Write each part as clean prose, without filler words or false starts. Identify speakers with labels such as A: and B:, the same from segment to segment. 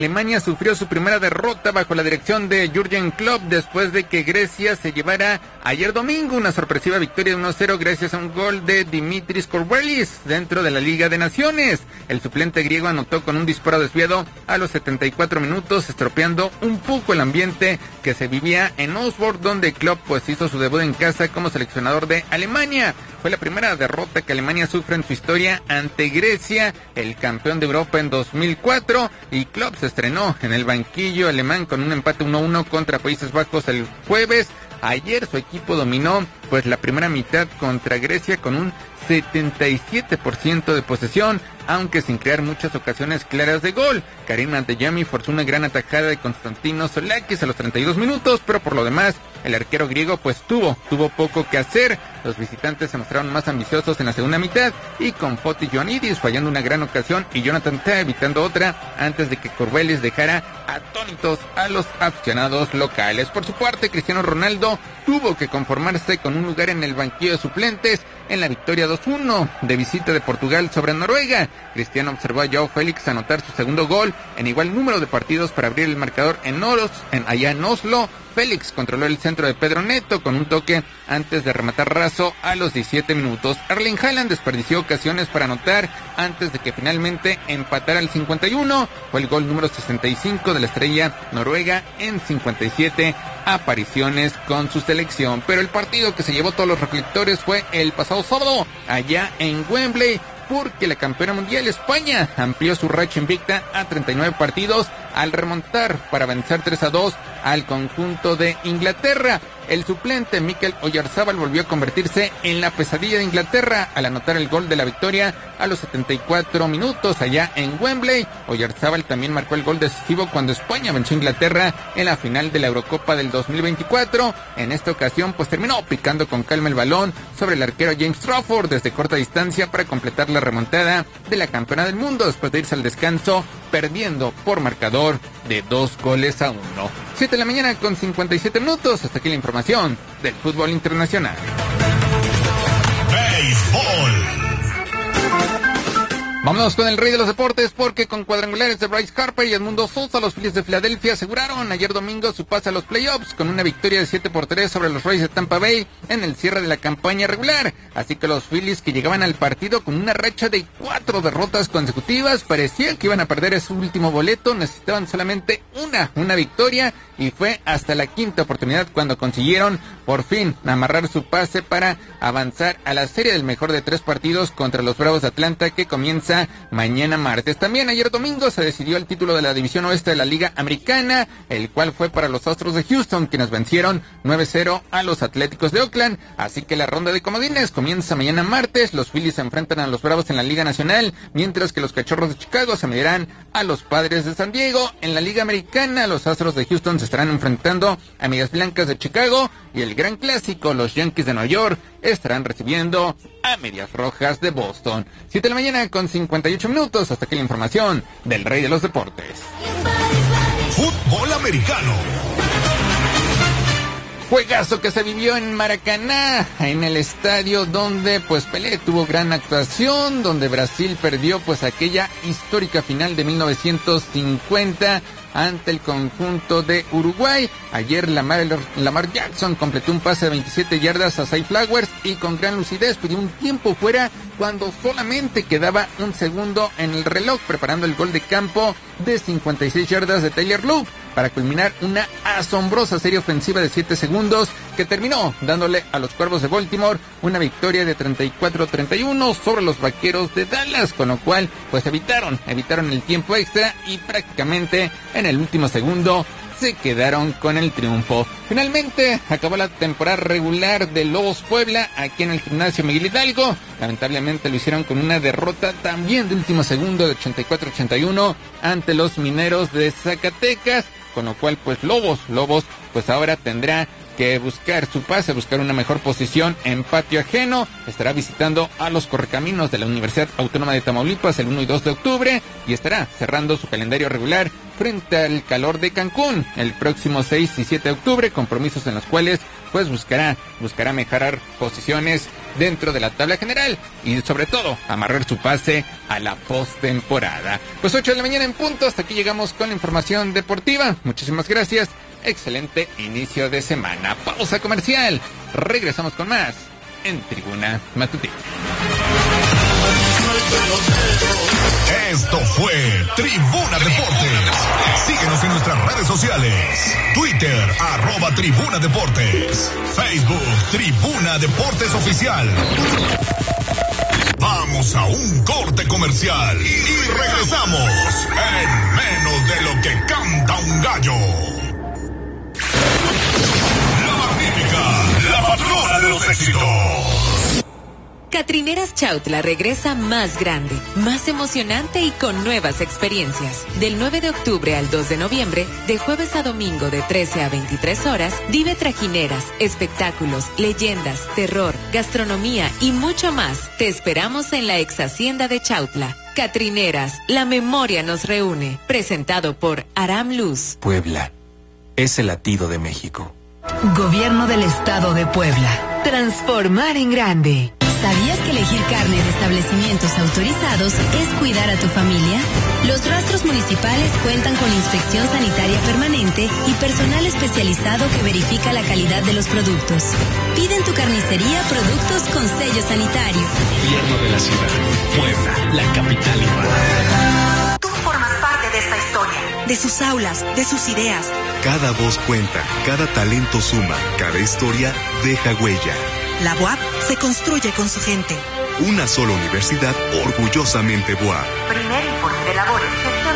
A: Alemania sufrió su primera derrota bajo la dirección de Jürgen Klopp después de que Grecia se llevara ayer domingo una sorpresiva victoria de 1-0 gracias a un gol de Dimitris Kourbelis dentro de la Liga de Naciones. El suplente griego anotó con un disparo desviado a los 74 minutos, estropeando un poco el ambiente que se vivía en Osborne, donde Klopp pues hizo su debut en casa como seleccionador de Alemania. Fue la primera derrota que Alemania sufre en su historia ante Grecia, el campeón de Europa en 2004, y Klopp se estrenó en el banquillo alemán con un empate 1-1 contra Países Bajos el jueves. Ayer su equipo dominó pues la primera mitad contra Grecia con un 77% de posesión, aunque sin crear muchas ocasiones claras de gol. Karim Adeyemi forzó una gran atajada de Konstantinos Solakis a los 32 minutos, pero por lo demás el arquero griego pues tuvo poco que hacer. Los visitantes se mostraron más ambiciosos en la segunda mitad y con Foti Ioannidis fallando una gran ocasión y Jonathan Tah evitando otra antes de que Kourbelis dejara atónitos a los aficionados locales. Por su parte, Cristiano Ronaldo tuvo que conformarse con un lugar en el banquillo de suplentes en la victoria 2-1 de visita de Portugal sobre Noruega. Cristiano observó a Joao Félix anotar su segundo gol en igual número de partidos para abrir el marcador allá en Oslo. Félix controló el centro de Pedro Neto con un toque antes de rematar raso a los 17 minutos. Erling Haaland desperdició ocasiones para anotar antes de que finalmente empatara al 51. Fue el gol número 65 de la estrella noruega en 57 apariciones con su selección. Pero el partido que se llevó todos los reflectores fue el pasado sábado allá en Wembley, porque la campeona mundial España amplió su racha invicta a 39 partidos al remontar para vencer 3-2 al conjunto de Inglaterra. El suplente Mikel Oyarzabal volvió a convertirse en la pesadilla de Inglaterra al anotar el gol de la victoria a los 74 minutos allá en Wembley. Oyarzabal también marcó el gol decisivo cuando España venció a Inglaterra en la final de la Eurocopa del 2024. En esta ocasión pues terminó picando con calma el balón sobre el arquero James Trafford desde corta distancia para completar la remontada de la campeona del mundo después de irse al descanso perdiendo por marcador de 2-1. 7 de la mañana con 57 minutos. Hasta aquí la información del fútbol internacional.
B: Béisbol.
A: Vámonos con el rey de los deportes, porque con cuadrangulares de Bryce Harper y Edmundo Sosa, los Phillies de Filadelfia aseguraron ayer domingo su pase a los playoffs con una victoria de 7-3 sobre los Rays de Tampa Bay en el cierre de la campaña regular. Así que los Phillies, que llegaban al partido con una racha de 4 derrotas consecutivas, parecía que iban a perder ese último boleto, necesitaban solamente una victoria, y fue hasta la quinta oportunidad cuando consiguieron por fin amarrar su pase para avanzar a la serie del mejor de 3 partidos contra los Bravos de Atlanta, que comienza mañana martes. También ayer domingo se decidió el título de la División Oeste de la Liga Americana, el cual fue para los Astros de Houston, quienes vencieron 9-0 a los Atléticos de Oakland. Así que la ronda de comodines comienza mañana martes. Los Phillies se enfrentan a los Bravos en la Liga Nacional, mientras que los Cachorros de Chicago se medirán a los Padres de San Diego. En la Liga Americana, los Astros de Houston se estarán enfrentando a Medias Blancas de Chicago, y el gran clásico, los Yankees de Nueva York, estarán recibiendo a Medias Rojas de Boston. 7 de la mañana con 58 minutos. Hasta aquí la información del rey de los deportes.
B: Fútbol americano.
A: Juegazo que se vivió en Maracaná, en el estadio donde pues Pelé tuvo gran actuación, donde Brasil perdió pues aquella histórica final de 1950 ante el conjunto de Uruguay. Ayer Lamar Jackson completó un pase de 27 yardas a Zay Flowers y con gran lucidez pidió un tiempo fuera cuando solamente quedaba un segundo en el reloj, preparando el gol de campo de 56 yardas de Taylor Loop para culminar una asombrosa serie ofensiva de 7 segundos que terminó dándole a los Cuervos de Baltimore una victoria de 34-31 sobre los Vaqueros de Dallas, con lo cual pues evitaron el tiempo extra y prácticamente en el último segundo se quedaron con el triunfo. Finalmente acabó la temporada regular de Lobos Puebla aquí en el Gimnasio Miguel Hidalgo. Lamentablemente lo hicieron con una derrota también de último segundo de 84-81 ante los Mineros de Zacatecas, con lo cual pues Lobos pues ahora tendrá que buscar su pase, buscar una mejor posición en patio ajeno. Estará visitando a los Correcaminos de la Universidad Autónoma de Tamaulipas el 1 y 2 de octubre y estará cerrando su calendario regular frente al Calor de Cancún el próximo 6 y 7 de octubre, compromisos en los cuales pues buscará mejorar posiciones dentro de la tabla general y sobre todo amarrar su pase a la postemporada. Pues 8 de la mañana en punto, hasta aquí llegamos con la información deportiva. Muchísimas gracias, excelente inicio de semana. Pausa comercial, regresamos con más en Tribuna Matutina.
B: Esto fue Tribuna Deportes. Síguenos en nuestras redes sociales. Twitter, @Tribuna Deportes. Facebook, Tribuna Deportes Oficial. Vamos a un corte comercial y regresamos en menos de lo que canta un gallo. La Magnífica, la patrona de los éxitos.
C: Catrineras Chautla regresa más grande, más emocionante y con nuevas experiencias. Del 9 de octubre al 2 de noviembre, de jueves a domingo de 13 a 23 horas, vive trajineras, espectáculos, leyendas, terror, gastronomía y mucho más. Te esperamos en la ex hacienda de Chautla. Catrineras, la memoria nos reúne. Presentado por Aram Luz.
D: Puebla es el latido de México.
E: Gobierno del Estado de Puebla. Transformar en grande.
F: ¿Sabías que elegir carne de establecimientos autorizados es cuidar a tu familia? Los rastros municipales cuentan con inspección sanitaria permanente y personal especializado que verifica la calidad de los productos. Pide en tu carnicería productos con sello sanitario.
G: Gobierno de la ciudad, Puebla, la capital hispana.
H: Tú formas parte de esta historia, de sus aulas, de sus ideas.
I: Cada voz cuenta, cada talento suma, cada historia deja huella.
H: La UAP se construye con su gente.
I: Una sola universidad orgullosamente BUAP.
H: Primer informe de labores, gestión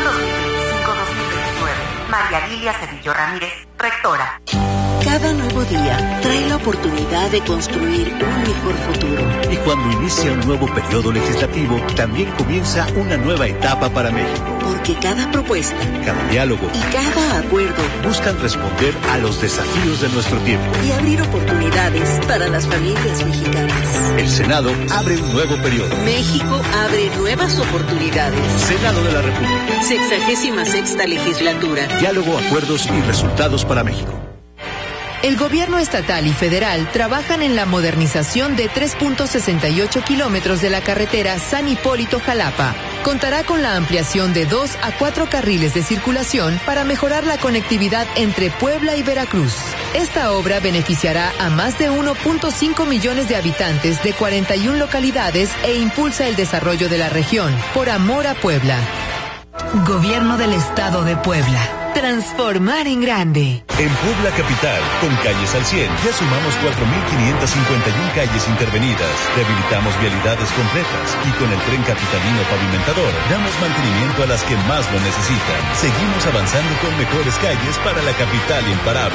H: 2025-2029. María Lilia Cedillo Ramírez, rectora.
J: Cada nuevo día trae la oportunidad de construir un mejor futuro.
K: Y cuando inicia un nuevo periodo legislativo, también comienza una nueva etapa para México.
J: Porque cada propuesta,
K: cada diálogo
J: y cada acuerdo
K: buscan responder a los desafíos de nuestro tiempo
J: y abrir oportunidades para las familias mexicanas.
K: El Senado abre un nuevo periodo.
J: México abre nuevas oportunidades.
K: Senado de la República.
J: 66ª legislatura.
K: Diálogo, acuerdos y resultados para México.
E: El gobierno estatal y federal trabajan en la modernización de 3.68 kilómetros de la carretera San Hipólito-Jalapa. Contará con la ampliación de 2 a 4 carriles de circulación para mejorar la conectividad entre Puebla y Veracruz. Esta obra beneficiará a más de 1.5 millones de habitantes de 41 localidades e impulsa el desarrollo de la región. Por amor a Puebla. Gobierno del Estado de Puebla. Transformar en grande.
L: En Puebla Capital, con calles al 100, ya sumamos 4.551 calles intervenidas. Rehabilitamos vialidades completas y con el tren capitalino pavimentador damos mantenimiento a las que más lo necesitan. Seguimos avanzando con mejores calles para la capital imparable.